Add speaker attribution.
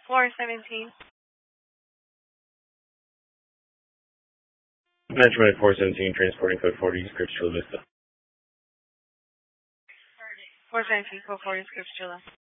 Speaker 1: 417.
Speaker 2: Management 417, transporting code 40, Scripps Chula Vista.
Speaker 1: 417, code 40, Scripps Chula.